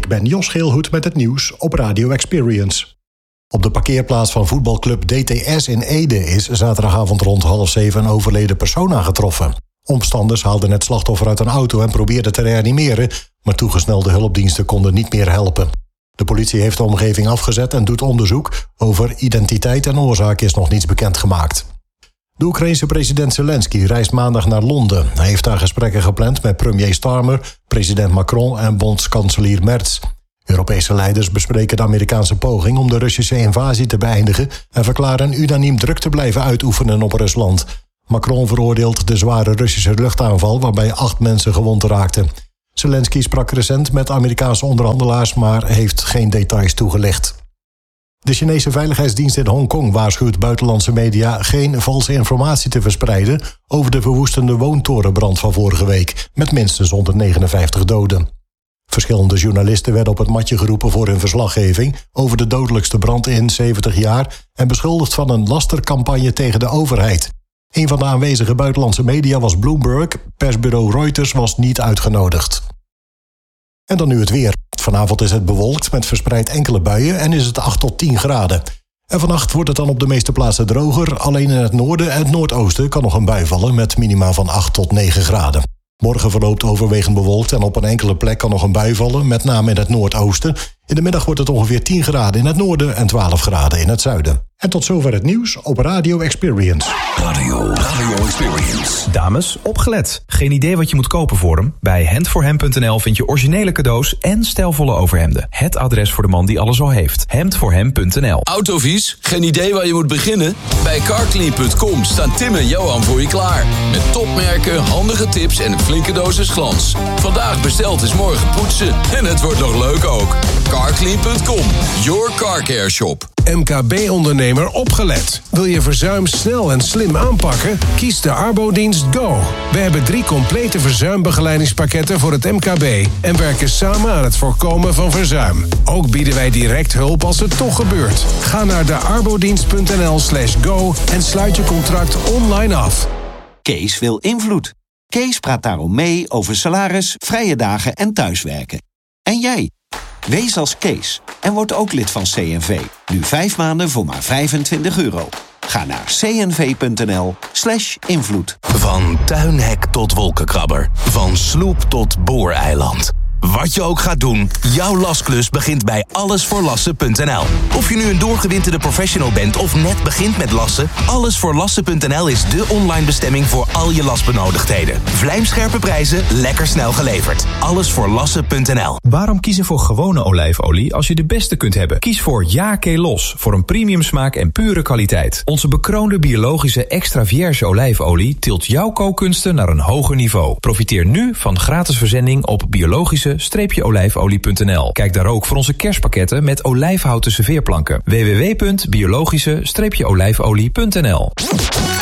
ben Jos Geelhoed met het nieuws op Radio Experience. Op de parkeerplaats van voetbalclub DTS in Ede is zaterdagavond rond 6:30 een overleden persoon aangetroffen. Omstanders haalden het slachtoffer uit een auto en probeerden te reanimeren, maar toegesnelde hulpdiensten konden niet meer helpen. De politie heeft de omgeving afgezet en doet onderzoek. Over identiteit en oorzaak is nog niets bekendgemaakt. De Oekraïense president Zelensky reist maandag naar Londen. Hij heeft daar gesprekken gepland met premier Starmer, president Macron en bondskanselier Merz. Europese leiders bespreken de Amerikaanse poging om de Russische invasie te beëindigen en verklaren unaniem druk te blijven uitoefenen op Rusland. Macron veroordeelt de zware Russische luchtaanval waarbij 8 mensen gewond raakten. Zelensky sprak recent met Amerikaanse onderhandelaars, maar heeft geen details toegelicht. De Chinese veiligheidsdienst in Hongkong waarschuwt buitenlandse media geen valse informatie te verspreiden over de verwoestende woontorenbrand van vorige week, met minstens 159 doden. Verschillende journalisten werden op het matje geroepen voor hun verslaggeving over de dodelijkste brand in 70 jaar en beschuldigd van een lastercampagne tegen de overheid. Een van de aanwezige buitenlandse media was Bloomberg, persbureau Reuters was niet uitgenodigd. En dan nu het weer. Vanavond is het bewolkt met verspreid enkele buien en is het 8 tot 10 graden. En vannacht wordt het dan op de meeste plaatsen droger. Alleen in het noorden en het noordoosten kan nog een bui vallen met minima van 8 tot 9 graden. Morgen verloopt overwegend bewolkt en op een enkele plek kan nog een bui vallen, met name in het noordoosten. In de middag wordt het ongeveer 10 graden in het noorden en 12 graden in het zuiden. En tot zover het nieuws op Radio Experience. Radio Experience. Dames, opgelet. Geen idee wat je moet kopen voor hem? Bij hemdvoorhem.nl vind je originele cadeaus en stijlvolle overhemden. Het adres voor de man die alles al heeft. Hemdvoorhem.nl. Autovies? Geen idee waar je moet beginnen? Bij carclean.com staan Tim en Johan voor je klaar. Met topmerken, handige tips en een flinke dosis glans. Vandaag besteld is morgen poetsen. En het wordt nog leuk ook. Carclean.com. Your car care shop. MKB-ondernemer opgelet. Wil je verzuim snel en slim aanpakken? Kies de Arbodienst Go. We hebben 3 complete verzuimbegeleidingspakketten voor het MKB en werken samen aan het voorkomen van verzuim. Ook bieden wij direct hulp als het toch gebeurt. Ga naar de arbodienst.nl/go en sluit je contract online af. Kees wil invloed. Kees praat daarom mee over salaris, vrije dagen en thuiswerken. En jij? Wees als Kees en word ook lid van CNV. Nu 5 maanden voor maar €25. Ga naar cnv.nl/invloed. Van tuinhek tot wolkenkrabber. Van sloep tot booreiland. Wat je ook gaat doen, jouw lasklus begint bij allesvoorlassen.nl. Of je nu een doorgewinterde professional bent of net begint met lassen, allesvoorlassen.nl is de online bestemming voor al je lasbenodigdheden. Vlijmscherpe prijzen, lekker snel geleverd. Allesvoorlassen.nl. Waarom kiezen voor gewone olijfolie als je de beste kunt hebben? Kies voor Ja Kelos voor een premium smaak en pure kwaliteit. Onze bekroonde biologische extra vierge olijfolie tilt jouw kookkunsten naar een hoger niveau. Profiteer nu van gratis verzending op biologische-olijfolie.nl. Kijk daar ook voor onze kerstpakketten met olijfhouten serveerplanken. www.biologische-olijfolie.nl.